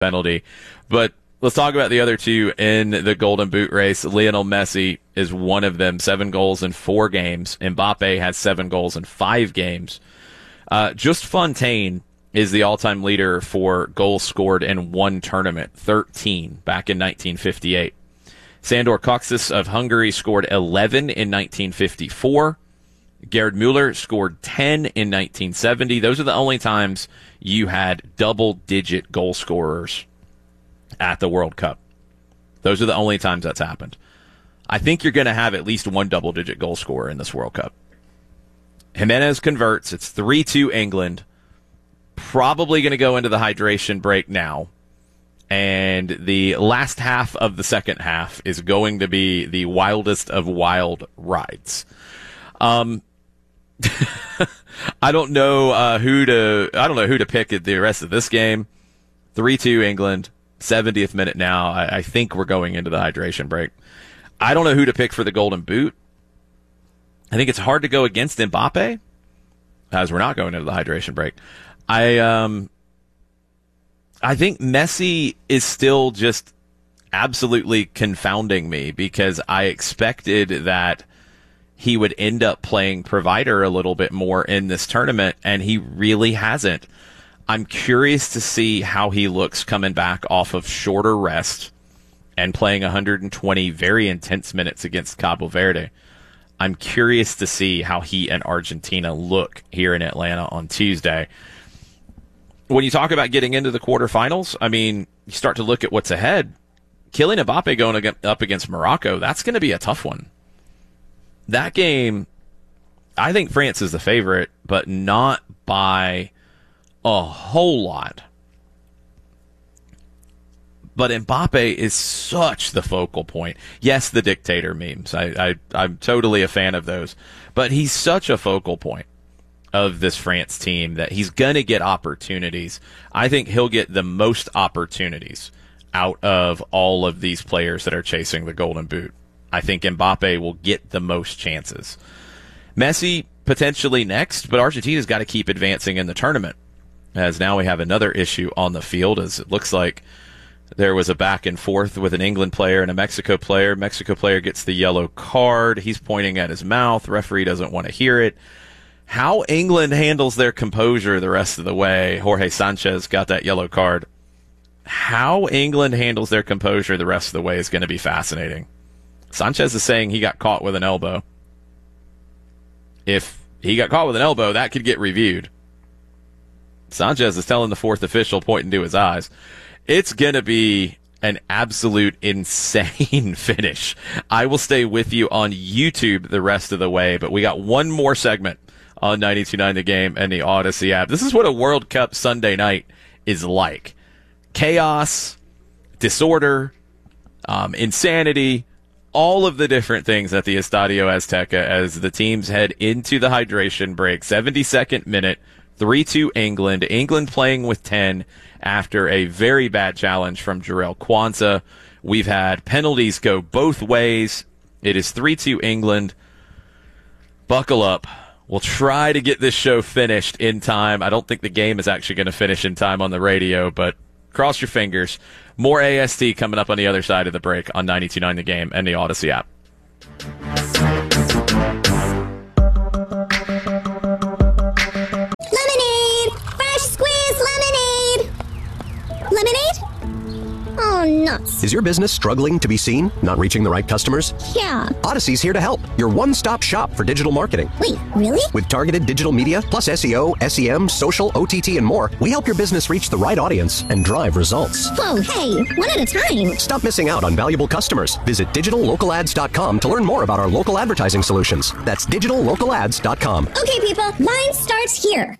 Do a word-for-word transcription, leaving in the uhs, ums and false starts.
penalty. But let's talk about the other two in the Golden Boot race. Lionel Messi is one of them, seven goals in four games. Mbappe has seven goals in five games. Uh, Just Fontaine is the all-time leader for goals scored in one tournament, thirteen, back in nineteen fifty-eight. Sandor Kocsis of Hungary scored eleven in nineteen fifty-four. Gerd Müller scored ten in nineteen seventy. Those are the only times you had double-digit goal scorers at the World Cup. Those are the only times that's happened. I think you're going to have at least one double-digit goal scorer in this World Cup. Jimenez converts. It's three two England. Probably going to go into the hydration break now. And the last half of the second half is going to be the wildest of wild rides. Um, I don't know uh, who to. I don't know who to pick at the rest of this game. three two England, seventieth minute now. I, I think we're going into the hydration break. I don't know who to pick for the Golden Boot. I think it's hard to go against Mbappe, as we're not going into the hydration break. I um, I think Messi is still just absolutely confounding me because I expected that he would end up playing provider a little bit more in this tournament, and he really hasn't. I'm curious to see how he looks coming back off of shorter rest and playing one hundred twenty very intense minutes against Cabo Verde. I'm curious to see how he and Argentina look here in Atlanta on Tuesday. When you talk about getting into the quarterfinals, I mean, you start to look at what's ahead. Kylian Mbappe going up against Morocco, that's going to be a tough one. That game, I think France is the favorite, but not by a whole lot. But Mbappe is such the focal point. Yes, the dictator memes. I, I, I'm totally a fan of those. But he's such a focal point of this France team that he's going to get opportunities. I think he'll get the most opportunities out of all of these players that are chasing the Golden Boot. I think Mbappe will get the most chances. Messi potentially next, but Argentina's got to keep advancing in the tournament, as now we have another issue on the field, as it looks like there was a back and forth with an England player and a Mexico player. Mexico player gets the yellow card. He's pointing at his mouth. Referee doesn't want to hear it. How England handles their composure the rest of the way, Jorge Sanchez got that yellow card. How England handles their composure the rest of the way is going to be fascinating. Sanchez is saying he got caught with an elbow. If he got caught with an elbow, that could get reviewed. Sanchez is telling the fourth official, pointing to his eyes. It's going to be an absolute insane finish. I will stay with you on YouTube the rest of the way, but we got one more segment on ninety-two point nine The Game and the Odyssey app. This is what a World Cup Sunday night is like. Chaos, disorder, um, insanity, all of the different things at the Estadio Azteca as the teams head into the hydration break. seventy-second minute, three two England. England playing with ten after a very bad challenge from Jarell Quansah. We've had penalties go both ways. It is three two England. Buckle up. We'll try to get this show finished in time. I don't think the game is actually going to finish in time on the radio, but cross your fingers. More A S T coming up on the other side of the break on ninety-two point nine The Game and the Odyssey app. Lemonade! Fresh squeezed lemonade! Lemonade? Oh, nuts. Is your business struggling to be seen? Not reaching the right customers? Yeah. Odyssey's here to help. Your one-stop shop for digital marketing. Wait, really? With targeted digital media, plus S E O, S E M, social, O T T, and more, we help your business reach the right audience and drive results. Whoa, hey, one at a time. Stop missing out on valuable customers. Visit digital local ads dot com to learn more about our local advertising solutions. That's digital local ads dot com. Okay, people, mine starts here.